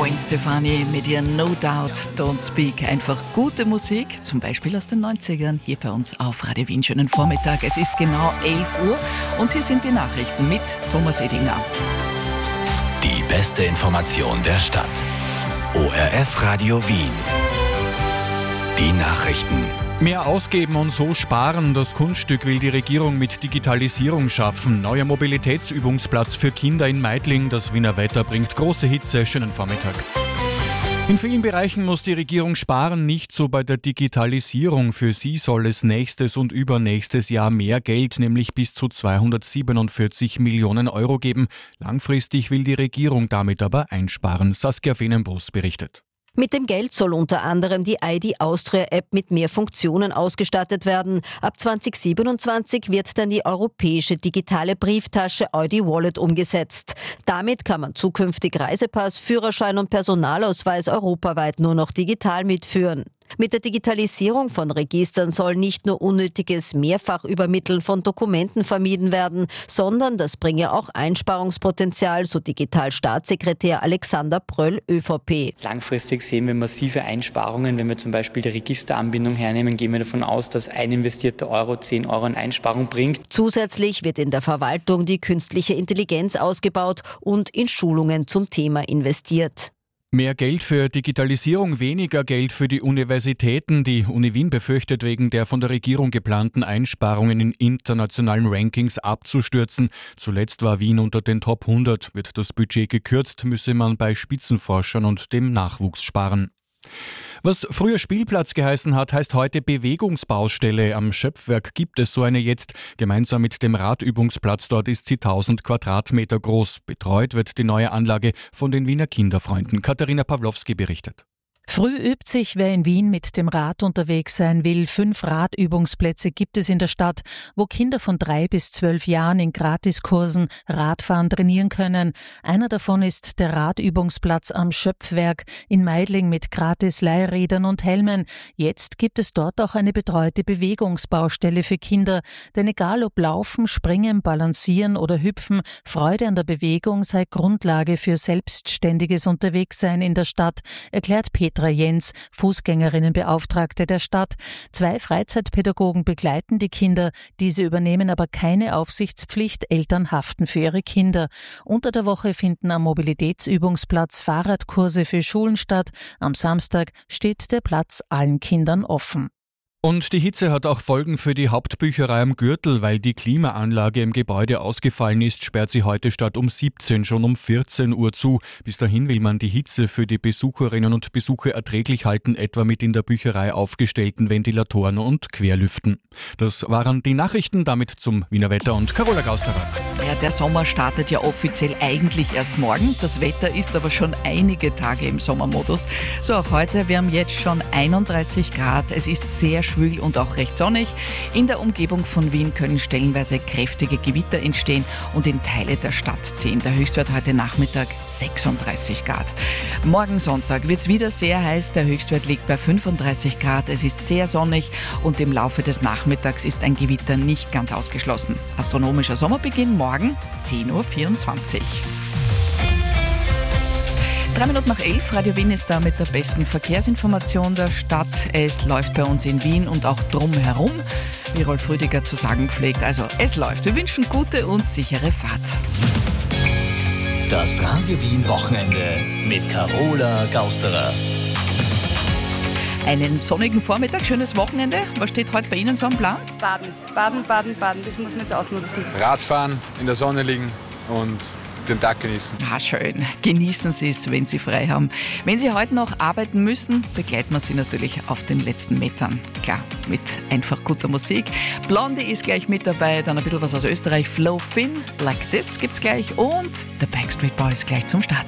Gwen Stefani mit ihr No Doubt, Don't Speak. Einfach gute Musik, zum Beispiel aus den 90ern, hier bei uns auf Radio Wien. Schönen Vormittag, es ist genau 11 Uhr und hier sind die Nachrichten mit Thomas Edinger. Die beste Information der Stadt. ORF Radio Wien. Die Nachrichten. Mehr ausgeben und so sparen. Das Kunststück will die Regierung mit Digitalisierung schaffen. Neuer Mobilitätsübungsplatz für Kinder in Meidling. Das Wiener Wetter bringt große Hitze. Schönen Vormittag. In vielen Bereichen muss die Regierung sparen, nicht so bei der Digitalisierung. Für sie soll es nächstes und übernächstes Jahr mehr Geld, nämlich bis zu 247 Millionen Euro geben. Langfristig will die Regierung damit aber einsparen. Saskia Venenbruß berichtet. Mit dem Geld soll unter anderem die ID Austria App mit mehr Funktionen ausgestattet werden. Ab 2027 wird dann die europäische digitale Brieftasche ID Wallet umgesetzt. Damit kann man zukünftig Reisepass, Führerschein und Personalausweis europaweit nur noch digital mitführen. Mit der Digitalisierung von Registern soll nicht nur unnötiges Mehrfachübermitteln von Dokumenten vermieden werden, sondern das bringe auch Einsparungspotenzial, so Digitalstaatssekretär Alexander Pröll, ÖVP. Langfristig sehen wir massive Einsparungen. Wenn wir zum Beispiel die Registeranbindung hernehmen, gehen wir davon aus, dass ein investierter Euro 10 Euro an Einsparung bringt. Zusätzlich wird in der Verwaltung die künstliche Intelligenz ausgebaut und in Schulungen zum Thema investiert. Mehr Geld für Digitalisierung, weniger Geld für die Universitäten. Die Uni Wien befürchtet, wegen der von der Regierung geplanten Einsparungen in internationalen Rankings abzustürzen. Zuletzt war Wien unter den Top 100. Wird das Budget gekürzt, müsse man bei Spitzenforschern und dem Nachwuchs sparen. Was früher Spielplatz geheißen hat, heißt heute Bewegungsbaustelle. Am Schöpfwerk gibt es so eine jetzt. Gemeinsam mit dem Radübungsplatz dort ist sie 1000 Quadratmeter groß. Betreut wird die neue Anlage von den Wiener Kinderfreunden. Katharina Pawlowski berichtet. Früh übt sich, wer in Wien mit dem Rad unterwegs sein will. 5 Radübungsplätze gibt es in der Stadt, wo Kinder von 3 bis 12 Jahren in Gratiskursen Radfahren trainieren können. Einer davon ist der Radübungsplatz am Schöpfwerk in Meidling mit Gratis-Leihrädern und Helmen. Jetzt gibt es dort auch eine betreute Bewegungsbaustelle für Kinder. Denn egal ob Laufen, Springen, Balancieren oder Hüpfen, Freude an der Bewegung sei Grundlage für selbstständiges Unterwegssein in der Stadt, erklärt Petra Jens, Fußgängerinnenbeauftragte der Stadt. 2 Freizeitpädagogen begleiten die Kinder. Diese übernehmen aber keine Aufsichtspflicht. Eltern haften für ihre Kinder. Unter der Woche finden am Mobilitätsübungsplatz Fahrradkurse für Schulen statt. Am Samstag steht der Platz allen Kindern offen. Und die Hitze hat auch Folgen für die Hauptbücherei am Gürtel. Weil die Klimaanlage im Gebäude ausgefallen ist, sperrt sie heute statt um 17 schon um 14 Uhr zu. Bis dahin will man die Hitze für die Besucherinnen und Besucher erträglich halten, etwa mit in der Bücherei aufgestellten Ventilatoren und Querlüften. Das waren die Nachrichten, damit zum Wiener Wetter und Carola Gausterer. Ja, der Sommer startet ja offiziell eigentlich erst morgen. Das Wetter ist aber schon einige Tage im Sommermodus. So auch heute, wir haben jetzt schon 31 Grad. Es ist sehr schwül und auch recht sonnig. In der Umgebung von Wien können stellenweise kräftige Gewitter entstehen und in Teile der Stadt ziehen. Der Höchstwert heute Nachmittag 36 Grad. Morgen Sonntag wird es wieder sehr heiß. Der Höchstwert liegt bei 35 Grad. Es ist sehr sonnig und im Laufe des Nachmittags ist ein Gewitter nicht ganz ausgeschlossen. Astronomischer Sommerbeginn morgen 10.24 Uhr. 3 Minuten nach 11, Radio Wien ist da mit der besten Verkehrsinformation der Stadt. Es läuft bei uns in Wien und auch drumherum, wie Rolf Rüdiger zu sagen pflegt. Also es läuft. Wir wünschen gute und sichere Fahrt. Das Radio Wien Wochenende mit Carola Gausterer. Einen sonnigen Vormittag, schönes Wochenende. Was steht heute bei Ihnen so am Plan? Baden. Das muss man jetzt ausnutzen. Radfahren, in der Sonne liegen und den Tag genießen. Ah, schön. Genießen Sie es, wenn Sie frei haben. Wenn Sie heute noch arbeiten müssen, begleiten wir Sie natürlich auf den letzten Metern. Klar, mit einfach guter Musik. Blondie ist gleich mit dabei, dann ein bisschen was aus Österreich. Flo Finn, Like This gibt's gleich und The Backstreet Boys gleich zum Start.